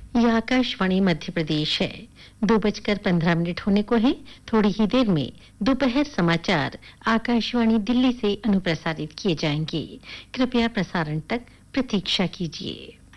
यह आकाशवाणी मध्य प्रदेश है। 2:15 होने को है। थोड़ी ही देर में दोपहर समाचार आकाशवाणी दिल्ली से अनुप्रसारित किए जाएंगे। कृपया प्रसारण तक प्रतीक्षा कीजिए।